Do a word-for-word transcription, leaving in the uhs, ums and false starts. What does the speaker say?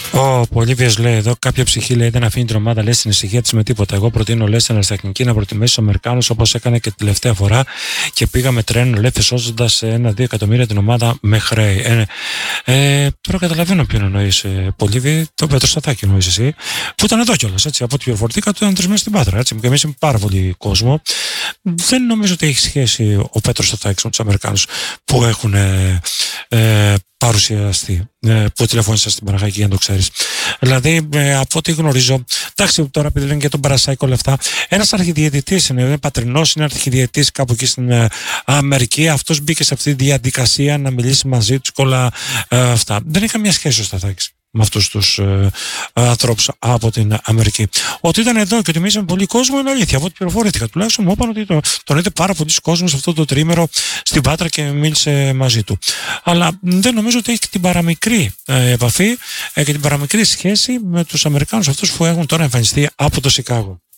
Ο Πολύβιος λέει εδώ: κάποια ψυχή λέει δεν αφήνει την ομάδα λέει στην ησυχία της με τίποτα. Εγώ προτείνω λέει στην Αριστεχνική να προτιμήσει τους Αμερικάνους όπως έκανε και την τελευταία φορά και πήγαμε τρένο λέει φεσώζοντας ένα-δύο εκατομμύρια την ομάδα με χρέη. Ε, ε, τώρα καταλαβαίνω ποιον εννοείς, ε, Πολύβη, τον Πέτρο Σταθάκη εννοείς εσύ, που ήταν εδώ κιόλας. Από ό,τι πληροφορηθήκα, του ήταν τρεις μέρες στην Πάτρα. Έτσι, και εμείς πάρα πολύ κόσμο. Δεν νομίζω ότι έχει σχέση ο Πέτρος Σταθάκης με τους Αμερικάνους που έχουν ε, ε, παρουσιαστεί, ε, που τηλεφώνησα στην Παναχαϊκή για να το ξέρεις. Δηλαδή, ε, από ό,τι γνωρίζω, εντάξει, τώρα επειδή λένε για τον Παρασάικο όλα αυτά, ένας αρχιδιαιτητής είναι, είναι πατρινός, είναι αρχιδιαιτητής κάπου εκεί στην ε, Αμερική. Αυτός μπήκε σε αυτή τη διαδικασία να μιλήσει μαζί τους και όλα ε, αυτά. Δεν έχει καμία σχέση ο Σταθάκης με αυτούς τους ε, ε, ανθρώπους από την Αμερική. Ότι ήταν εδώ και ότι μίλησε με πολύ κόσμο είναι αλήθεια. Από ό,τι πληροφορήθηκα, τουλάχιστον μου είπαν ότι το, τον είδε πάρα πολλοί κόσμος αυτό το τρίμερο στην Πάτρα και μίλησε μαζί του. Αλλά δεν νομίζω ότι έχει την παραμικρή ε, επαφή ε, και την παραμικρή σχέση με τους Αμερικάνους αυτούς που έχουν τώρα εμφανιστεί από το Σικάγο.